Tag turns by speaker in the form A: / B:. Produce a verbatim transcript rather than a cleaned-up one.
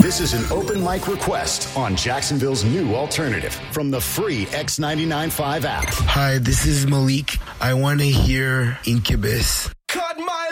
A: This is an open mic request on Jacksonville's new alternative from the free X ninety-nine point five app.
B: Hi, this is Malik. I want to hear Incubus.
C: Cut my